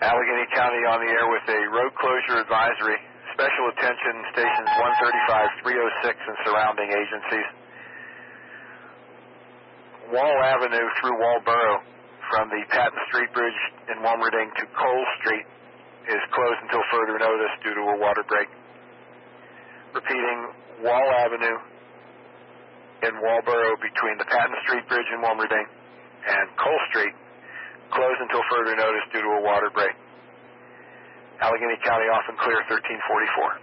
Allegheny County on the air with a road closure advisory. Special attention stations 135, 306, and surrounding agencies. Wall Avenue through Walboro from the Patton Street Bridge in Walmerding to Cole Street is closed until further notice due to a water break. Repeating, Wall Avenue in Walboro between the Patton Street Bridge in Walmerding and Cole Street closed until further notice due to a water break. Allegheny County off and clear 1344.